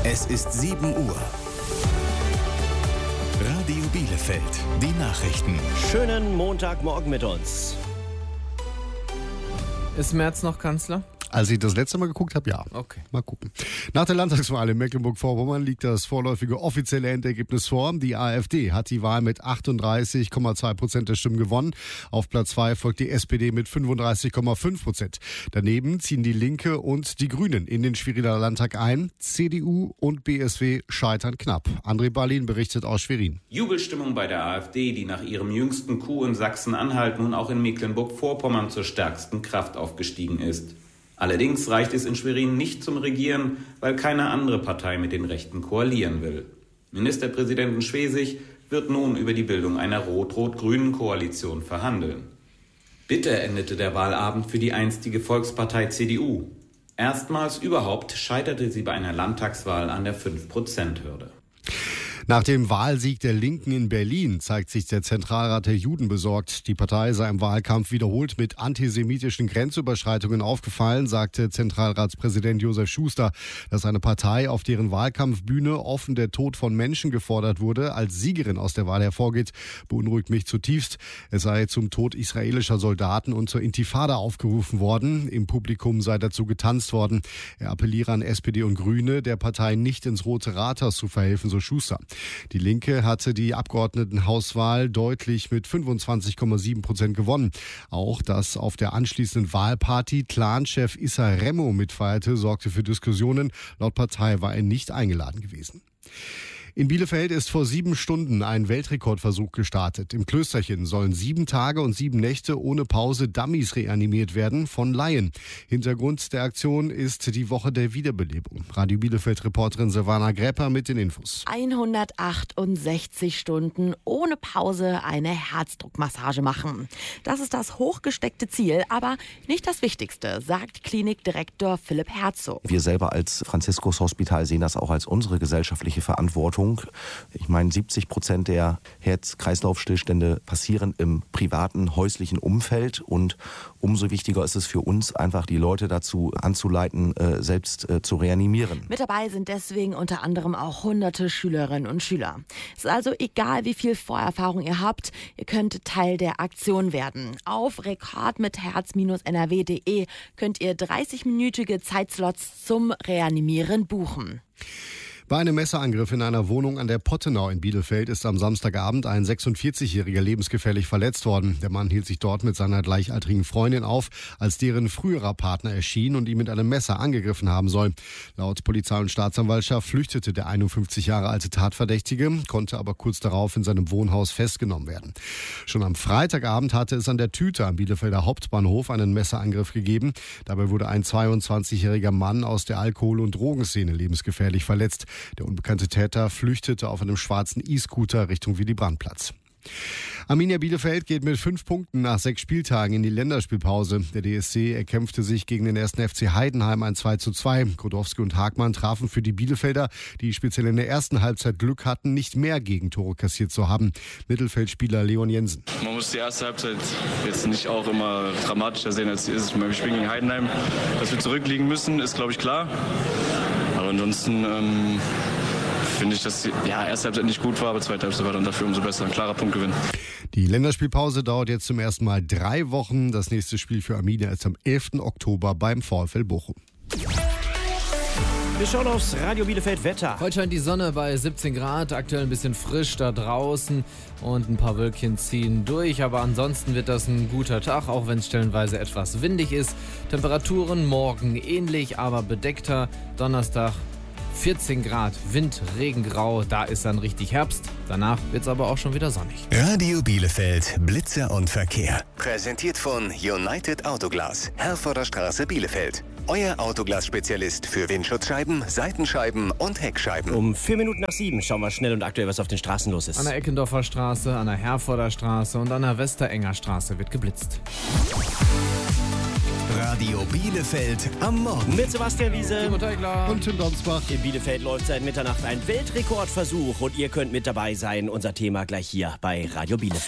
Es ist 7 Uhr. Radio Bielefeld, die Nachrichten. Schönen Montagmorgen mit uns. Ist Merz noch Kanzler? Als ich das letzte Mal geguckt habe, ja. Okay. Mal gucken. Nach der Landtagswahl in Mecklenburg-Vorpommern liegt das vorläufige offizielle Endergebnis vor. Die AfD hat die Wahl mit 38,2% der Stimmen gewonnen. Auf Platz 2 folgt die SPD mit 35,5%. Daneben ziehen die Linke und die Grünen in den Schweriner Landtag ein. CDU und BSW scheitern knapp. André Balin berichtet aus Schwerin. Jubelstimmung bei der AfD, die nach ihrem jüngsten Coup in Sachsen-Anhalt nun auch in Mecklenburg-Vorpommern zur stärksten Kraft aufgestiegen ist. Allerdings reicht es in Schwerin nicht zum Regieren, weil keine andere Partei mit den Rechten koalieren will. Ministerpräsidentin Schwesig wird nun über die Bildung einer rot-rot-grünen Koalition verhandeln. Bitter endete der Wahlabend für die einstige Volkspartei CDU. Erstmals überhaupt scheiterte sie bei einer Landtagswahl an der 5%-Hürde. Nach dem Wahlsieg der Linken in Berlin zeigt sich der Zentralrat der Juden besorgt. Die Partei sei im Wahlkampf wiederholt mit antisemitischen Grenzüberschreitungen aufgefallen, sagte Zentralratspräsident Josef Schuster. Dass eine Partei, auf deren Wahlkampfbühne offen der Tod von Menschen gefordert wurde, als Siegerin aus der Wahl hervorgeht, beunruhigt mich zutiefst. Es sei zum Tod israelischer Soldaten und zur Intifada aufgerufen worden. Im Publikum sei dazu getanzt worden. Er appelliere an SPD und Grüne, der Partei nicht ins Rote Rathaus zu verhelfen, so Schuster. Die Linke hatte die Abgeordnetenhauswahl deutlich mit 25,7% gewonnen. Auch dass auf der anschließenden Wahlparty Clanchef Issa Remo mitfeierte, sorgte für Diskussionen. Laut Partei war er nicht eingeladen gewesen. In Bielefeld ist vor 7 Stunden ein Weltrekordversuch gestartet. Im Klösterchen sollen 7 Tage und 7 Nächte ohne Pause Dummies reanimiert werden von Laien. Hintergrund der Aktion ist die Woche der Wiederbelebung. Radio Bielefeld-Reporterin Silvana Grepper mit den Infos. 168 Stunden ohne Pause eine Herzdruckmassage machen. Das ist das hochgesteckte Ziel, aber nicht das Wichtigste, sagt Klinikdirektor Philipp Herzog. Wir selber als Franziskus Hospital sehen das auch als unsere gesellschaftliche Verantwortung. Ich meine, 70% der Herz-Kreislauf-Stillstände passieren im privaten, häuslichen Umfeld und umso wichtiger ist es für uns, einfach die Leute dazu anzuleiten, selbst zu reanimieren. Mit dabei sind deswegen unter anderem auch hunderte Schülerinnen und Schüler. Es ist also egal, wie viel Vorerfahrung ihr habt, ihr könnt Teil der Aktion werden. Auf rekordmitherz-nrw.de könnt ihr 30-minütige Zeitslots zum Reanimieren buchen. Bei einem Messerangriff in einer Wohnung an der Pottenau in Bielefeld ist am Samstagabend ein 46-Jähriger lebensgefährlich verletzt worden. Der Mann hielt sich dort mit seiner gleichaltrigen Freundin auf, als deren früherer Partner erschien und ihn mit einem Messer angegriffen haben soll. Laut Polizei und Staatsanwaltschaft flüchtete der 51 Jahre alte Tatverdächtige, konnte aber kurz darauf in seinem Wohnhaus festgenommen werden. Schon am Freitagabend hatte es an der Tüte am Bielefelder Hauptbahnhof einen Messerangriff gegeben. Dabei wurde ein 22-jähriger Mann aus der Alkohol- und Drogenszene lebensgefährlich verletzt. Der unbekannte Täter flüchtete auf einem schwarzen E-Scooter Richtung Willy-Brandt-Platz. Arminia Bielefeld geht mit 5 Punkten nach 6 Spieltagen in die Länderspielpause. Der DSC erkämpfte sich gegen den 1. FC Heidenheim ein 2:2. Grodowski und Hagmann trafen für die Bielefelder, die speziell in der ersten Halbzeit Glück hatten, nicht mehr Gegentore kassiert zu haben. Mittelfeldspieler Leon Jensen. Man muss die erste Halbzeit jetzt nicht auch immer dramatischer sehen, als sie ist. Wir spielen gegen Heidenheim. Dass wir zurückliegen müssen, ist, glaube ich, klar. Aber ansonsten finde ich, dass die erste Halbzeit nicht gut war, aber zweite Halbzeit war dann dafür umso besser. Ein klarer Punktgewinn. Die Länderspielpause dauert jetzt zum ersten Mal 3 Wochen. Das nächste Spiel für Arminia ist am 11. Oktober beim VfL Bochum. Wir schauen aufs Radio Bielefeld Wetter. Heute scheint die Sonne bei 17 Grad, aktuell ein bisschen frisch da draußen und ein paar Wölkchen ziehen durch. Aber ansonsten wird das ein guter Tag, auch wenn es stellenweise etwas windig ist. Temperaturen morgen ähnlich, aber bedeckter. Donnerstag 14 Grad, Wind, Regen, Grau, da ist dann richtig Herbst. Danach wird es aber auch schon wieder sonnig. Radio Bielefeld, Blitzer und Verkehr. Präsentiert von United Autoglas, Herforder Straße, Bielefeld. Euer Autoglas-Spezialist für Windschutzscheiben, Seitenscheiben und Heckscheiben. Um 7:04 schauen wir schnell und aktuell, was auf den Straßen los ist. An der Eckendorfer Straße, an der Herforder Straße und an der Westerenger Straße wird geblitzt. Radio Bielefeld am Morgen. Mit Sebastian Wiese Und Tim Donsbach. In Bielefeld läuft seit Mitternacht ein Weltrekordversuch und ihr könnt mit dabei sein. Unser Thema gleich hier bei Radio Bielefeld.